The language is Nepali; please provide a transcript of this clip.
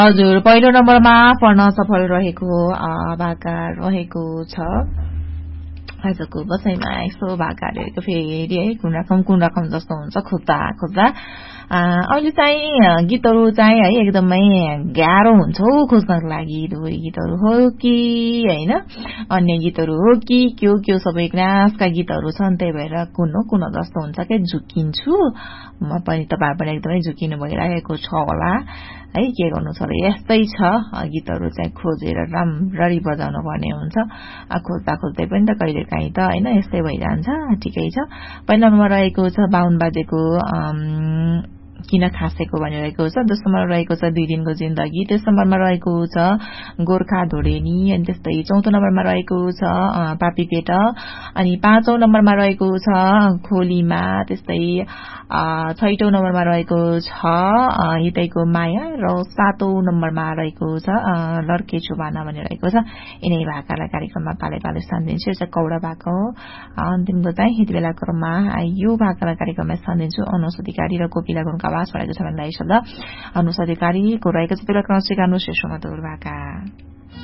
हजुर पहिलो नम्बरमा पढ्न सफल रहेको भाका रहेको छ आजको बसाइमा यसो भाकाहरूको फेरि है कुन रकम जस्तो हुन्छ खोज्दा अहिले चाहिँ गीतहरू चाहिँ है एकदमै गाह्रो हुन्छ खोज्नको लागि दुवै गीतहरू हो कि होइन अन्य गीतहरू हो कि के सबै नाचका गीतहरू छन् त्यही भएर कुन जस्तो हुन्छ के झुकिन्छु म पनि तपाईहरु पनि एकदमै झुकिनु भइरहेको छ होला है के गर्नु छ र यस्तै छ गीतहरू चाहिँ खोजेर राम्ररी बजाउनु पर्ने हुन्छ खोज्दै पनि त कहिलेकाहीँ त हैन यस्तै भइरहन्छ ठिकै छ पहिलो नम्बरमा रहेको छ 52 बाजेको किन खासेको भनिरहेको छ दोस्रो नम्बरमा रहेको छ 2 दिनको जिन्दगी तेस्रो नम्बरमा रहेको छ गोर्खा धोडेनी अनि त्यस्तै चौथो नम्बरमा रहेको छ पापी पेट अनि पाँचौं नम्बरमा रहेको छ खोलीमा त्यस्तै छैटौं नम्बरमा रहेको छ हितैको माया र सातौं नम्बरमा रहेको छ लड्के चुबाना भनिरहेको छ यिनै भाकालाई कार्यक्रममा पाले स्थान दिन्छु यो चाहिँ कौडा भाका हो अन्तिमको चाहिँ यति बेला क्रममा यो भाकालाई कार्यक्रममा स्थान दिन्छु अनुस अधिकारी र कोपिला गुरुङको आवाज रहेको छ भन्दै शब्द अनुस अधिकारीको रहेको छ त्यो क्रम स्वीकार्नु शेषमा भाका